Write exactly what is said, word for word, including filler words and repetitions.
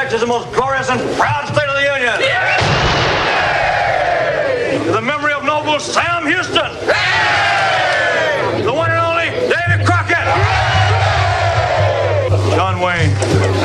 Texas, the most glorious and proud state of the Union. To the memory of noble Sam Houston. The one and only Davy Crockett. John Wayne.